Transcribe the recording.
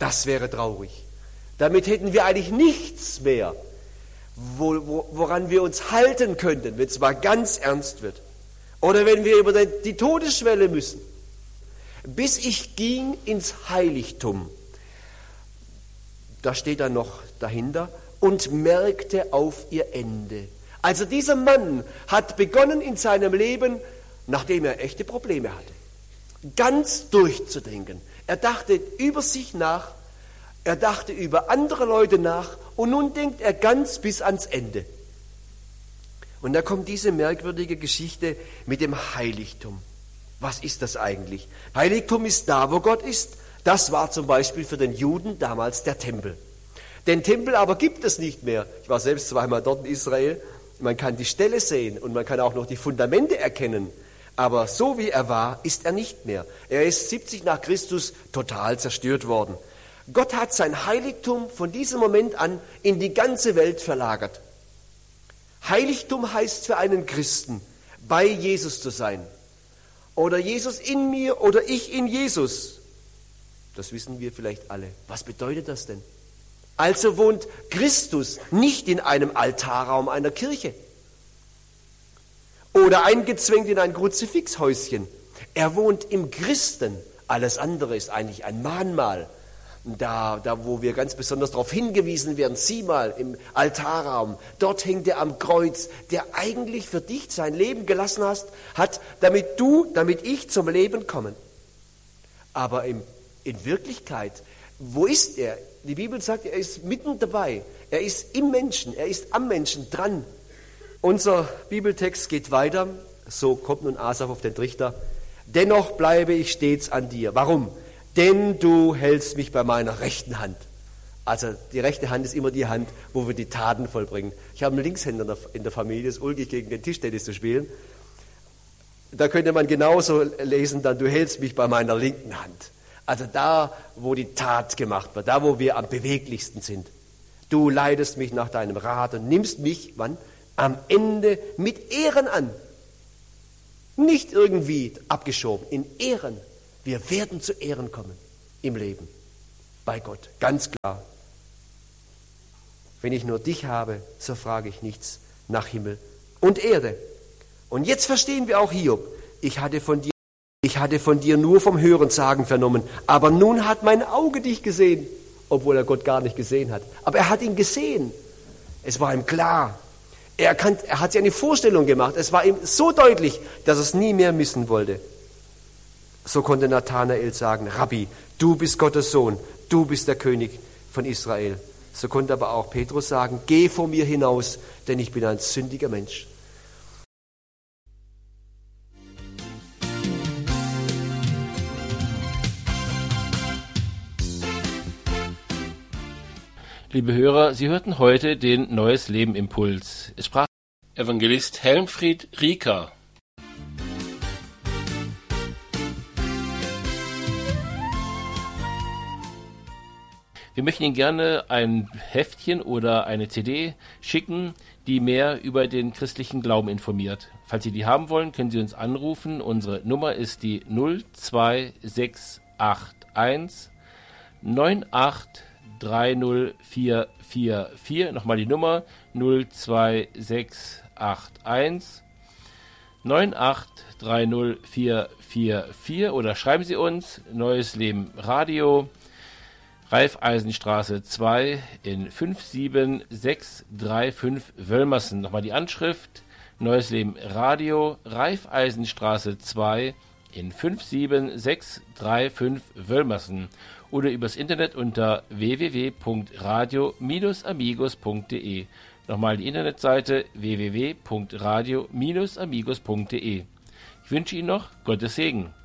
Das wäre traurig. Damit hätten wir eigentlich nichts mehr, woran wir uns halten könnten, wenn es mal ganz ernst wird. Oder wenn wir über die Todesschwelle müssen. Bis ich ging ins Heiligtum, da steht dann noch dahinter, und merkte auf ihr Ende. Also dieser Mann hat begonnen in seinem Leben, nachdem er echte Probleme hatte, ganz durchzudenken. Er dachte über sich nach, er dachte über andere Leute nach und nun denkt er ganz bis ans Ende. Und da kommt diese merkwürdige Geschichte mit dem Heiligtum. Was ist das eigentlich? Heiligtum ist da, wo Gott ist. Das war zum Beispiel für den Juden damals der Tempel. Den Tempel aber gibt es nicht mehr. Ich war selbst zweimal dort in Israel. Man kann die Ställe sehen und man kann auch noch die Fundamente erkennen. Aber so wie er war, ist er nicht mehr. Er ist 70 nach Christus total zerstört worden. Gott hat sein Heiligtum von diesem Moment an in die ganze Welt verlagert. Heiligtum heißt für einen Christen, bei Jesus zu sein. Oder Jesus in mir oder ich in Jesus. Das wissen wir vielleicht alle. Was bedeutet das denn? Also wohnt Christus nicht in einem Altarraum einer Kirche oder eingezwängt in ein Kruzifixhäuschen. Er wohnt im Christen. Alles andere ist eigentlich ein Mahnmal. Da wo wir ganz besonders darauf hingewiesen werden, sieh mal im Altarraum, dort hängt er am Kreuz, der eigentlich für dich sein Leben gelassen hat, damit ich zum Leben komme. Aber in Wirklichkeit, wo ist er? Die Bibel sagt, er ist mitten dabei. Er ist im Menschen, er ist am Menschen dran. Unser Bibeltext geht weiter. So kommt nun Asaf auf den Trichter. Dennoch bleibe ich stets an dir. Warum? Denn du hältst mich bei meiner rechten Hand. Also die rechte Hand ist immer die Hand, wo wir die Taten vollbringen. Ich habe einen Linkshänder in der Familie, es ist ulkig, gegen den Tischtennis zu spielen. Da könnte man genauso lesen, dann du hältst mich bei meiner linken Hand. Also da, wo die Tat gemacht wird, da, wo wir am beweglichsten sind. Du leitest mich nach deinem Rat und nimmst mich, wann? Am Ende mit Ehren an. Nicht irgendwie abgeschoben, in Ehren. Wir werden zu Ehren kommen im Leben, bei Gott, ganz klar. Wenn ich nur dich habe, so frage ich nichts nach Himmel und Erde. Und jetzt verstehen wir auch Hiob. Ich hatte von dir nur vom Hörensagen vernommen, aber nun hat mein Auge dich gesehen, obwohl er Gott gar nicht gesehen hat. Aber er hat ihn gesehen. Es war ihm klar. Er hat sich eine Vorstellung gemacht. Es war ihm so deutlich, dass er es nie mehr missen wollte. So konnte Nathanael sagen, Rabbi, du bist Gottes Sohn, du bist der König von Israel. So konnte aber auch Petrus sagen, geh vor mir hinaus, denn ich bin ein sündiger Mensch. Liebe Hörer, Sie hörten heute den Neues Leben Impuls. Es sprach Evangelist Helmfried Rieker. Wir möchten Ihnen gerne ein Heftchen oder eine CD schicken, die mehr über den christlichen Glauben informiert. Falls Sie die haben wollen, können Sie uns anrufen. Unsere Nummer ist die 02681 9830444. Nochmal die Nummer 02681 9830444 oder schreiben Sie uns Neues Leben Radio, Raiffeisenstraße 2 in 57635 Wölmersen. Nochmal die Anschrift, Neues Leben Radio, Raiffeisenstraße 2 in 57635 Wölmersen. Oder übers Internet unter www.radio-amigos.de. Nochmal die Internetseite www.radio-amigos.de. Ich wünsche Ihnen noch Gottes Segen.